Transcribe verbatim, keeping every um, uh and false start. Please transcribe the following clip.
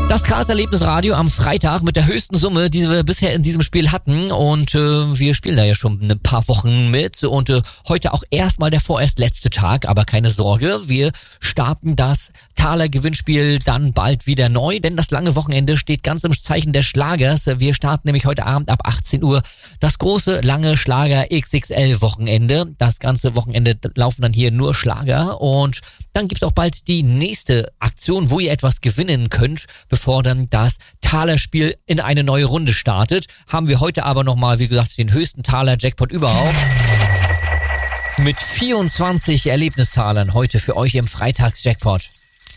Das Chaos Erlebnisradio am Freitag mit der höchsten Summe, die wir bisher in diesem Spiel hatten, und äh, wir spielen da ja schon ein paar Wochen mit und äh, heute auch erstmal der vorerst letzte Tag, aber keine Sorge, wir starten das Thaler Gewinnspiel dann bald wieder neu, denn das lange Wochenende steht ganz im Zeichen des Schlagers. Wir starten nämlich heute Abend ab achtzehn Uhr das große lange Schlager X X L Wochenende. Das ganze Wochenende laufen dann hier nur Schlager und dann gibt's auch bald die nächste Aktion, wo ihr etwas gewinnen könnt, bevor dann das Thaler-Spiel in eine neue Runde startet. Haben wir heute aber nochmal, wie gesagt, den höchsten Thaler-Jackpot überhaupt. Mit vierundzwanzig Erlebnistalern heute für euch im Freitags-Jackpot.